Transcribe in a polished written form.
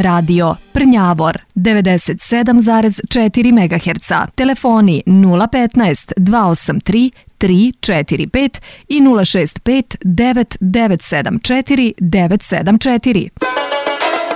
radio Prnjavor 97,4 MHz, telefoni 015 283 345 i 065 9974 974.